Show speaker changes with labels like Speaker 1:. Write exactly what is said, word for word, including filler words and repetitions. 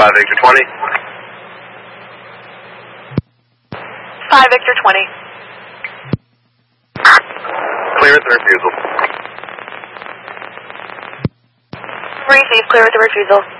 Speaker 1: five Victor twenty.
Speaker 2: five Victor twenty.
Speaker 1: Clear with the refusal.
Speaker 2: Receive, clear with the refusal.